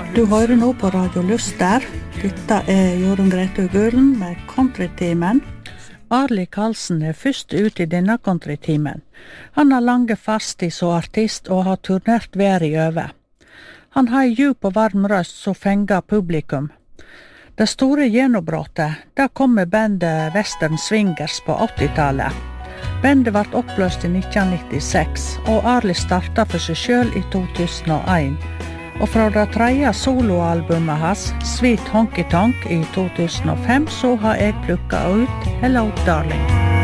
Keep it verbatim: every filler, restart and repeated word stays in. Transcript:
Du hører nå på Radio Luster. Dette er Jorunn Grete Gulen med Countrytimen. Arli Karlsen er først ut i denne countrytimen. Han har lange fartstid som artist og har turnert verden over. Han har en djup og varm røst som fenger publikum. Det store gjennombrottet, det kom med bandet Western Swingers på åttitallet. Bandet ble oppløst i nitten nittiseks, og Arli startet for seg selv i to tusen og en. Og fra det tredje soloalbumet hans, Sweet Honky Tonk, i to tusen og fem, så har jeg plukket ut Hello Darling.